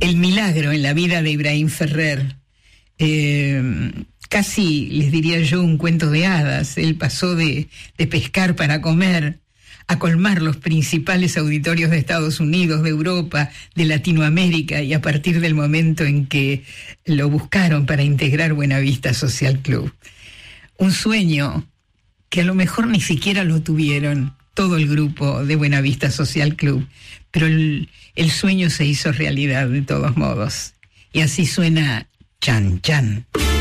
el milagro en la vida de Ibrahim Ferrer. Casi les diría yo un cuento de hadas. Él pasó de pescar para comer a colmar los principales auditorios de Estados Unidos, de Europa, de Latinoamérica, y a partir del momento en que lo buscaron para integrar Buenavista Social Club. Un sueño que a lo mejor ni siquiera lo tuvieron todo el grupo de Buenavista Social Club, pero el sueño se hizo realidad de todos modos. Y así suena Chan Chan.